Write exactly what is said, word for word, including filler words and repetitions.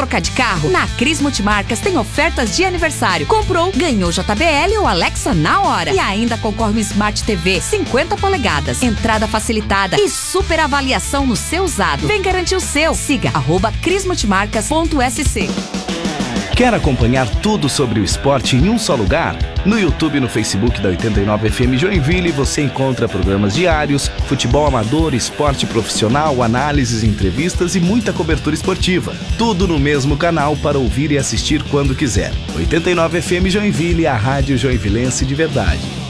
trocar de carro? Na Cris Multimarcas tem ofertas de aniversário. Comprou, ganhou J B L ou Alexa na hora. E ainda concorre um Smart T V cinquenta polegadas, entrada facilitada e super avaliação no seu usado. Vem garantir o seu. Siga arroba cris multimarcas ponto s c. Quer acompanhar tudo sobre o esporte em um só lugar? No YouTube e no Facebook da oitenta e nove F M Joinville você encontra programas diários, futebol amador, esporte profissional, análises, entrevistas e muita cobertura esportiva. Tudo no mesmo canal para ouvir e assistir quando quiser. oitenta e nove F M Joinville, a rádio joinvilense de verdade.